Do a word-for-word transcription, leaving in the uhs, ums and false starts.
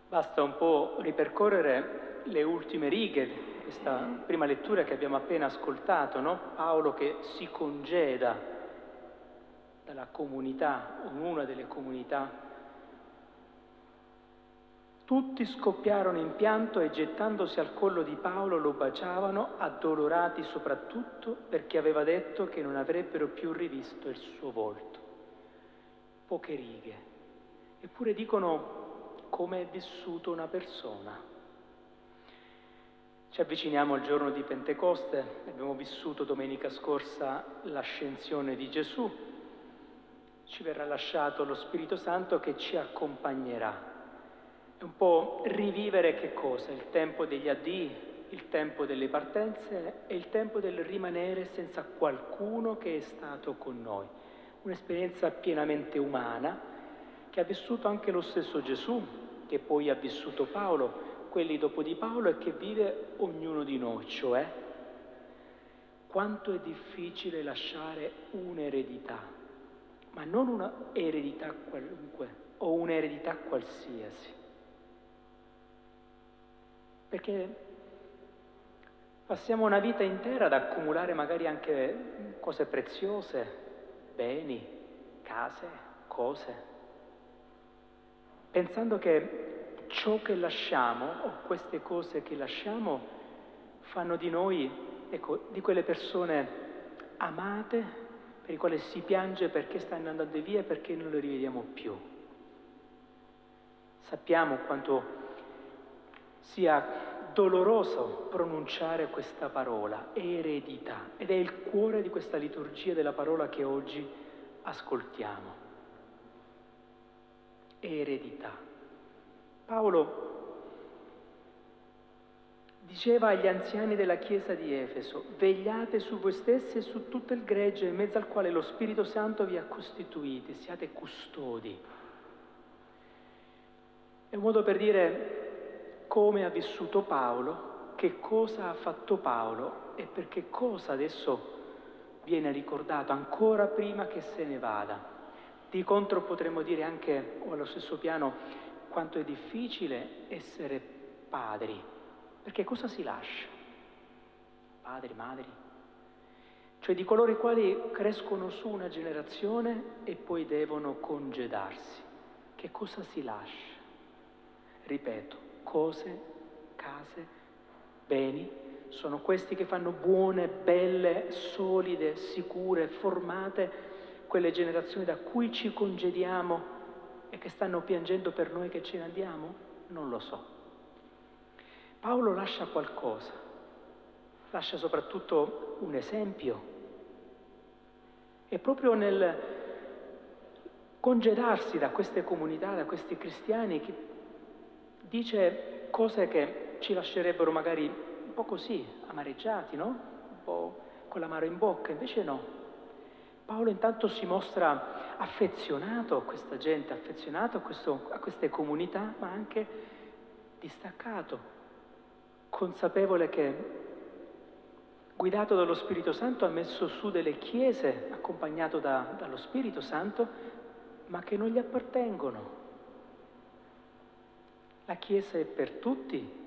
Basta un po' ripercorrere le ultime righe di questa prima lettura che abbiamo appena ascoltato, no? Paolo che si congeda dalla comunità, ognuna delle comunità. Tutti scoppiarono in pianto e gettandosi al collo di Paolo lo baciavano, addolorati soprattutto perché aveva detto che non avrebbero più rivisto il suo volto. Poche righe, eppure dicono come è vissuto una persona. Ci avviciniamo al giorno di Pentecoste, abbiamo vissuto domenica scorsa l'ascensione di Gesù, ci verrà lasciato lo Spirito Santo che ci accompagnerà. È un po' rivivere che cosa? Il tempo degli addii, il tempo delle partenze e il tempo del rimanere senza qualcuno che è stato con noi. Un'esperienza pienamente umana che ha vissuto anche lo stesso Gesù, che poi ha vissuto Paolo, quelli dopo di Paolo e che vive ognuno di noi, cioè quanto è difficile lasciare un'eredità, ma non una eredità qualunque o un'eredità qualsiasi. Perché passiamo una vita intera ad accumulare magari anche cose preziose, beni, case, cose, pensando che ciò che lasciamo o queste cose che lasciamo fanno di noi, ecco, di quelle persone amate per le quali si piange perché stanno andando via e perché non le rivediamo più. Sappiamo quanto sia doloroso pronunciare questa parola, eredità, ed è il cuore di questa liturgia della parola che oggi ascoltiamo. Eredità. Paolo diceva agli anziani della chiesa di Efeso: vegliate su voi stessi e su tutto il gregge in mezzo al quale lo Spirito Santo vi ha costituiti, siate custodi. È un modo per dire come ha vissuto Paolo, che cosa ha fatto Paolo e per che cosa adesso viene ricordato ancora prima che se ne vada. Di contro potremmo dire anche, o allo stesso piano, quanto è difficile essere padri, perché cosa si lascia? Padri, madri? Cioè di coloro i quali crescono su una generazione e poi devono congedarsi. Che cosa si lascia? Ripeto, cose, case, beni, sono questi che fanno buone, belle, solide, sicure, formate quelle generazioni da cui ci congediamo e che stanno piangendo per noi che ce ne andiamo? Non lo so. Paolo lascia qualcosa, lascia soprattutto un esempio. E proprio nel congedarsi da queste comunità, da questi cristiani, che dice cose che ci lascerebbero magari un po' così, amareggiati, no? Un po' con l'amaro in bocca, invece no. Paolo intanto si mostra affezionato a questa gente, affezionato a, questo, a queste comunità, ma anche distaccato, consapevole che, guidato dallo Spirito Santo, ha messo su delle chiese, accompagnato da, dallo Spirito Santo, ma che non gli appartengono. La Chiesa è per tutti,